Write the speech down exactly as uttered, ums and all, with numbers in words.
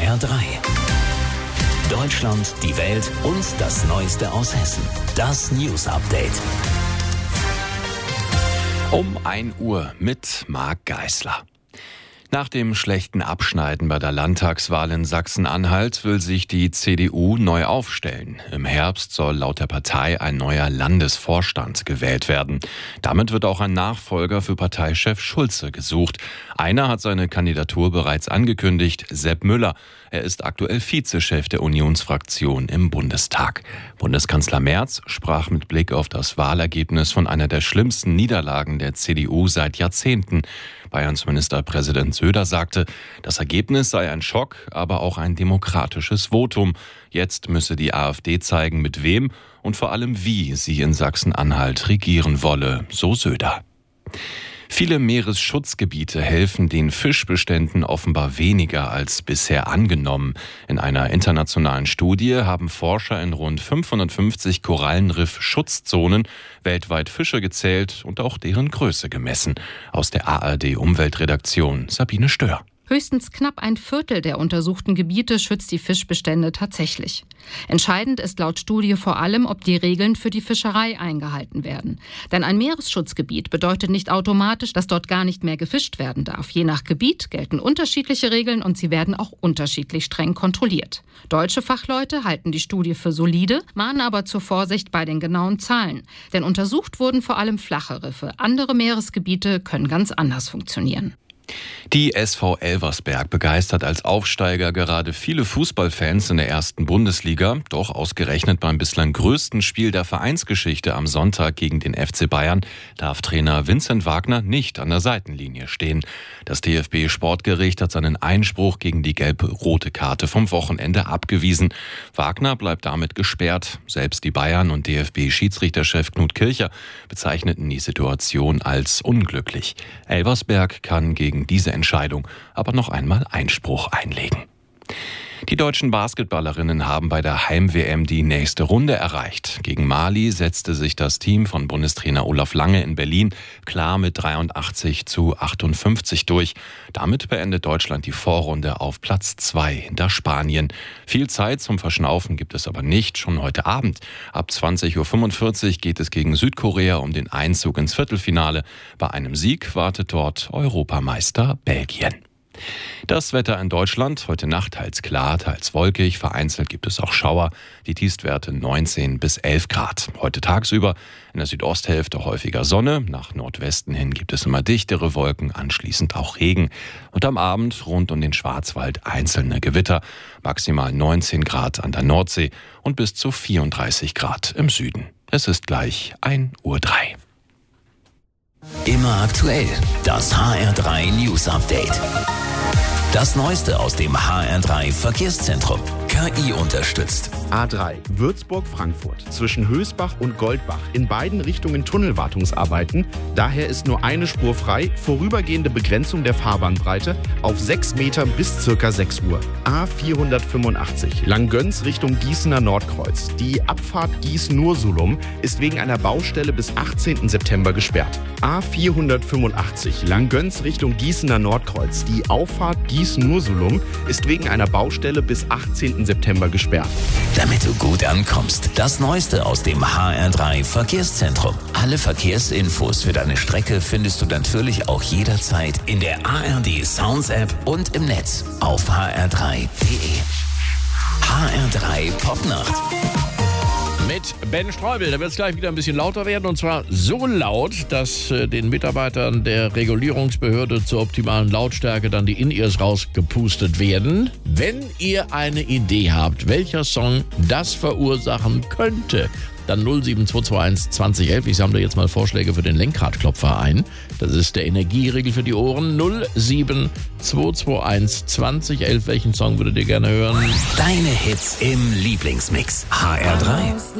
R drei. Deutschland, die Welt und das Neueste aus Hessen. Das News Update. Um ein Uhr mit Marc Geisler. Nach dem schlechten Abschneiden bei der Landtagswahl in Sachsen-Anhalt will sich die C D U neu aufstellen. Im Herbst soll laut der Partei ein neuer Landesvorstand gewählt werden. Damit wird auch ein Nachfolger für Parteichef Schulze gesucht. Einer hat seine Kandidatur bereits angekündigt, Sepp Müller. Er ist aktuell Vizechef der Unionsfraktion im Bundestag. Bundeskanzler Merz sprach mit Blick auf das Wahlergebnis von einer der schlimmsten Niederlagen der C D U seit Jahrzehnten. Bayerns Ministerpräsident Söder sagte, das Ergebnis sei ein Schock, aber auch ein demokratisches Votum. Jetzt müsse die AfD zeigen, mit wem und vor allem wie sie in Sachsen-Anhalt regieren wolle, so Söder. Viele Meeresschutzgebiete helfen den Fischbeständen offenbar weniger als bisher angenommen. In einer internationalen Studie haben Forscher in rund fünfhundertfünfzig Korallenriff-Schutzzonen weltweit Fische gezählt und auch deren Größe gemessen. Aus der A R D-Umweltredaktion Sabine Stör. Höchstens knapp ein Viertel der untersuchten Gebiete schützt die Fischbestände tatsächlich. Entscheidend ist laut Studie vor allem, ob die Regeln für die Fischerei eingehalten werden. Denn ein Meeresschutzgebiet bedeutet nicht automatisch, dass dort gar nicht mehr gefischt werden darf. Je nach Gebiet gelten unterschiedliche Regeln und sie werden auch unterschiedlich streng kontrolliert. Deutsche Fachleute halten die Studie für solide, mahnen aber zur Vorsicht bei den genauen Zahlen. Denn untersucht wurden vor allem flache Riffe. Andere Meeresgebiete können ganz anders funktionieren. Die S V Elversberg begeistert als Aufsteiger gerade viele Fußballfans in der ersten Bundesliga. Doch ausgerechnet beim bislang größten Spiel der Vereinsgeschichte am Sonntag gegen den F C Bayern darf Trainer Vincent Wagner nicht an der Seitenlinie stehen. Das D F B-Sportgericht hat seinen Einspruch gegen die gelb-rote Karte vom Wochenende abgewiesen. Wagner bleibt damit gesperrt. Selbst die Bayern und D F B-Schiedsrichterchef Knut Kircher bezeichneten die Situation als unglücklich. Elversberg kann gegen diese Entscheidung aber noch einmal Einspruch einlegen. Die deutschen Basketballerinnen haben bei der Heim-W M die nächste Runde erreicht. Gegen Mali setzte sich das Team von Bundestrainer Olaf Lange in Berlin klar mit dreiundachtzig zu achtundfünfzig durch. Damit beendet Deutschland die Vorrunde auf Platz zwei hinter Spanien. Viel Zeit zum Verschnaufen gibt es aber nicht, schon heute Abend. Ab zwanzig Uhr fünfundvierzig geht es gegen Südkorea um den Einzug ins Viertelfinale. Bei einem Sieg wartet dort Europameister Belgien. Das Wetter in Deutschland, heute Nacht teils klar, teils wolkig, vereinzelt gibt es auch Schauer, die Tiefstwerte neunzehn bis elf Grad. Heute tagsüber in der Südosthälfte häufiger Sonne, nach Nordwesten hin gibt es immer dichtere Wolken, anschließend auch Regen. Und am Abend rund um den Schwarzwald einzelne Gewitter, maximal neunzehn Grad an der Nordsee und bis zu vierunddreißig Grad im Süden. Es ist gleich ein Uhr drei. Immer aktuell, das H R drei News Update. Das Neueste aus dem H R drei Verkehrszentrum. K I unterstützt. A drei Würzburg-Frankfurt zwischen Hösbach und Goldbach. In beiden Richtungen Tunnelwartungsarbeiten. Daher ist nur eine Spur frei. Vorübergehende Begrenzung der Fahrbahnbreite auf sechs Meter bis circa sechs Uhr. A vierhundertfünfundachtzig Langgöns Richtung Gießener Nordkreuz. Die Abfahrt Gieß-Nursulum ist wegen einer Baustelle bis achtzehnten September gesperrt. A vierhundertfünfundachtzig Langgöns Richtung Gießener Nordkreuz. Die Auffahrt Gieß-Nursulum ist wegen einer Baustelle bis achtzehnten September gesperrt. Damit du gut ankommst, das Neueste aus dem H R drei Verkehrszentrum. Alle Verkehrsinfos für deine Strecke findest du natürlich auch jederzeit in der A R D Sounds App und im Netz auf h r drei punkt d e. H R drei Popnacht. Mit Ben Streubel, da wird es gleich wieder ein bisschen lauter werden und zwar so laut, dass äh, den Mitarbeitern der Regulierungsbehörde zur optimalen Lautstärke dann die In-Ears rausgepustet werden. Wenn ihr eine Idee habt, welcher Song das verursachen könnte, dann null sieben zwei zwei eins zwanzig elf. Ich sammle jetzt mal Vorschläge für den Lenkradklopfer ein. Das ist der Energieriegel für die Ohren. null sieben zwei zwei eins zwanzig elf. Welchen Song würdet ihr gerne hören? Deine Hits im Lieblingsmix. H R drei.